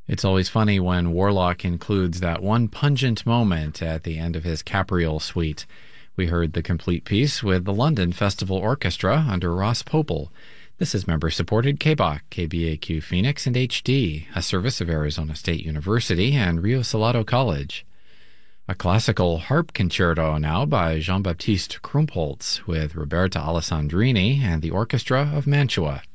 It's always funny when Warlock includes that one pungent moment at the end of his Capriole suite. We heard the complete piece with the London Festival Orchestra under Ross Popel. This is member-supported KBOC, KBAQ Phoenix and HD, a service of Arizona State University and Rio Salado College. A classical harp concerto now by Jean-Baptiste Krumpholz with Roberta Alessandrini and the Orchestra of Mantua.